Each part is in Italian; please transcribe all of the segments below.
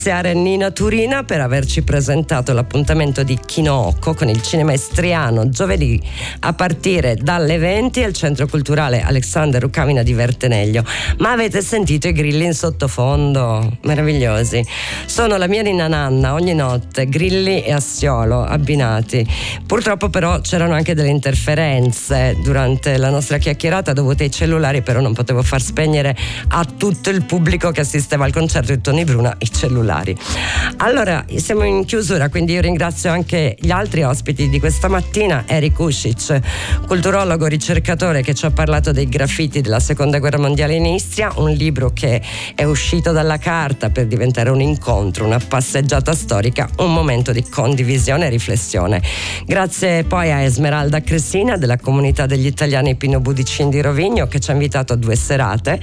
Nina Turina per averci presentato l'appuntamento di Kinoko con il cinema istriano giovedì a partire dalle 20 al Centro Culturale Alexander Rukavina di Verteneglio. Ma avete sentito i grilli in sottofondo? Meravigliosi. Sono la mia ninna Nanna ogni notte, grilli e assiolo abbinati. Purtroppo però c'erano anche delle interferenze durante la nostra chiacchierata dovute ai cellulari, però non potevo far spegnere a tutto il pubblico che assisteva al concerto di Tony Bruna i cellulari. Allora, siamo in chiusura, quindi io ringrazio anche gli altri ospiti di questa mattina. Eric Ušić, culturologo, ricercatore, che ci ha parlato dei graffiti della seconda guerra mondiale in Istria, un libro che è uscito dalla carta per diventare un incontro, una passeggiata storica, un momento di condivisione e riflessione. Grazie poi a Esmeralda Cressina della comunità degli italiani Pino Budicin di Rovigno, che ci ha invitato a due serate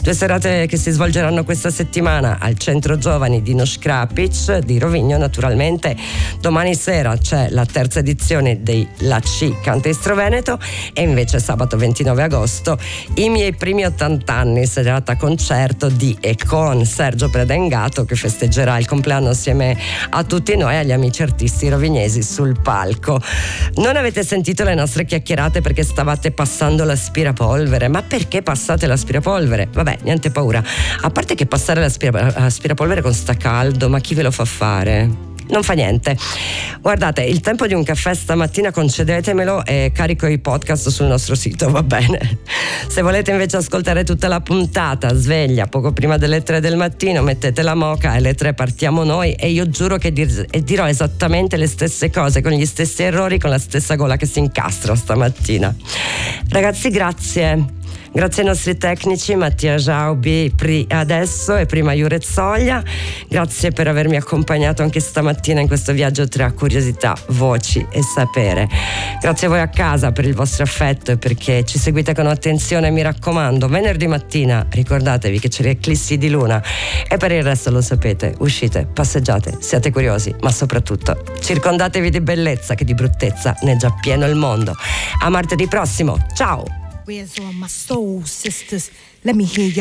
che si svolgeranno questa settimana al Centro Giovani di Škrapić di Rovigno. Naturalmente domani sera c'è la terza edizione dei La C Canta Istro Veneto e invece sabato 29 agosto i miei primi 80 anni, serata concerto di e con Sergio Predengato, che festeggerà il compleanno assieme a tutti noi e agli amici artisti rovignesi sul palco. Non avete sentito le nostre chiacchierate perché stavate passando l'aspirapolvere. Ma perché passate l'aspirapolvere? Vabbè, niente paura, a parte che passare l'aspirapolvere con sta caldo, ma chi ve lo fa fare? Non fa niente. Guardate, il tempo di un caffè stamattina concedetemelo e carico i podcast sul nostro sito, va bene? Se volete invece ascoltare tutta la puntata sveglia poco prima delle 3 del mattino, mettete la moca e alle 3 partiamo noi e io giuro che dirò esattamente le stesse cose, con gli stessi errori, con la stessa gola che si incastra stamattina. Ragazzi, grazie. Grazie ai nostri tecnici Mattia Giaubi adesso e prima Jurezoglia. Grazie per avermi accompagnato anche stamattina in questo viaggio tra curiosità, voci e sapere. Grazie a voi a casa per il vostro affetto e perché ci seguite con attenzione. Mi raccomando, venerdì mattina ricordatevi che c'è l'eclissi di luna e per il resto lo sapete, uscite, passeggiate, siate curiosi, ma soprattutto circondatevi di bellezza, che di bruttezza ne è già pieno il mondo. A martedì prossimo, ciao! Where's all my soul sisters? Let me hear y'all.